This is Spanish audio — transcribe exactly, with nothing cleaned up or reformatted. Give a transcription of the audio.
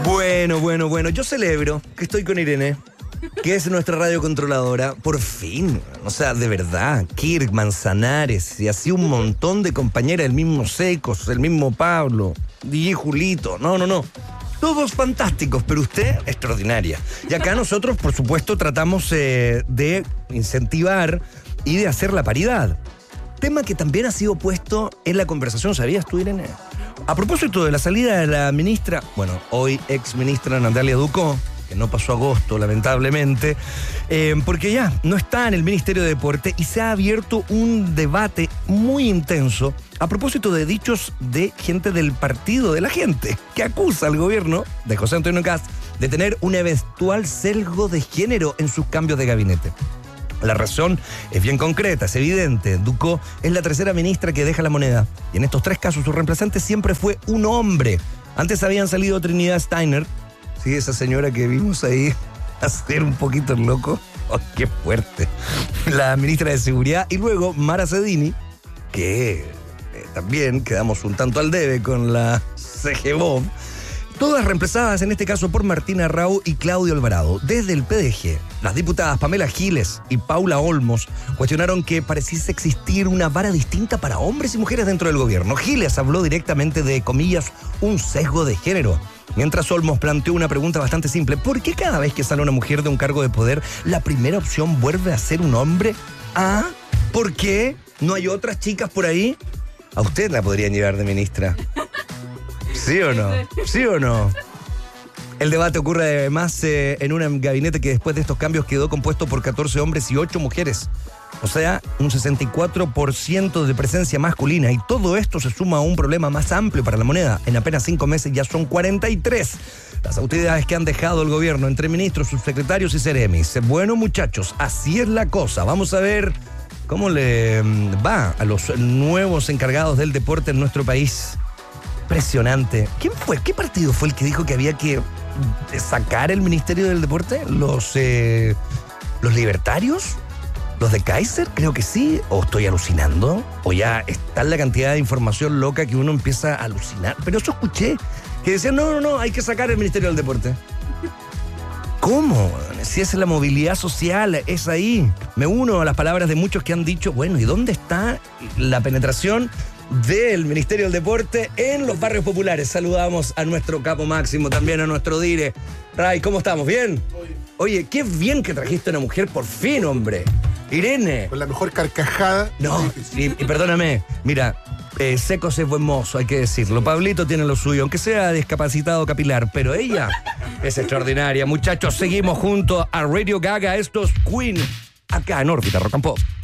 Bueno, bueno, bueno. Yo celebro que estoy con Irene, que es nuestra radio controladora. Por fin. O sea, de verdad. Kirk, Manzanares y así un montón de compañeras. El mismo Secos, el mismo Pablo, D J Julito. No, no, no. Todos fantásticos, pero usted, extraordinaria. Y acá nosotros, por supuesto, tratamos eh, de incentivar y de hacer la paridad. Tema que también ha sido puesto en la conversación, ¿sabías tú, Irene? A propósito de la salida de la ministra, bueno, hoy ex ministra Natalia Ducó, que no pasó agosto, lamentablemente, eh, porque ya no está en el Ministerio de Deporte y se ha abierto un debate muy intenso a propósito de dichos de gente del partido de la gente, que acusa al gobierno de José Antonio Kast de tener un eventual sesgo de género en sus cambios de gabinete. La razón es bien concreta, es evidente. Ducó es la tercera ministra que deja la moneda. Y en estos tres casos su reemplazante siempre fue un hombre. Antes habían salido Trinidad Steiner, sí, esa señora que vimos ahí hacer un poquito el loco. Oh, ¡qué fuerte! La ministra de Seguridad. Y luego Mara Cedini, que eh, también quedamos un tanto al debe con la C G B O B. Todas reemplazadas en este caso por Martina Rau y Claudio Alvarado. Desde el P D G, las diputadas Pamela Giles y Paula Olmos cuestionaron que pareciese existir una vara distinta para hombres y mujeres dentro del gobierno. Giles habló directamente de, comillas, un sesgo de género. Mientras Olmos planteó una pregunta bastante simple. ¿Por qué cada vez que sale una mujer de un cargo de poder, la primera opción vuelve a ser un hombre? ¿Ah? ¿Por qué? ¿No hay otras chicas por ahí? A usted la podrían llevar de ministra. ¿Sí o no? ¿Sí o no? El debate ocurre además eh, en un gabinete que después de estos cambios quedó compuesto por catorce hombres y ocho mujeres. O sea, un sesenta y cuatro por ciento de presencia masculina. Y todo esto se suma a un problema más amplio para la moneda. En apenas cinco meses ya son cuarenta y tres las autoridades que han dejado el gobierno entre ministros, subsecretarios y seremis. Bueno, muchachos, así es la cosa. Vamos a ver cómo le va a los nuevos encargados del deporte en nuestro país. Impresionante. ¿Quién fue? ¿Qué partido fue el que dijo que había que sacar el Ministerio del Deporte? ¿Los, eh, los libertarios? ¿Los de Kaiser? Creo que sí. ¿O estoy alucinando? ¿O ya está la cantidad de información loca que uno empieza a alucinar? Pero eso escuché, que decían, no, no, no, hay que sacar el Ministerio del Deporte. ¿Cómo? Si es la movilidad social, es ahí. Me uno a las palabras de muchos que han dicho, bueno, ¿y dónde está la penetración del Ministerio del Deporte en los barrios populares? Saludamos a nuestro capo máximo, también a nuestro dire. Ray, ¿cómo estamos? ¿Bien? Oye, qué bien que trajiste a una mujer por fin, hombre. Irene. Con la mejor carcajada. No, y, y perdóname, mira, eh, Secos es buen mozo, hay que decirlo. Pablito tiene lo suyo, aunque sea discapacitado capilar, pero ella es extraordinaria. Muchachos, seguimos junto a Radio Gaga, estos Queen, acá en Órbita Rock and Pop.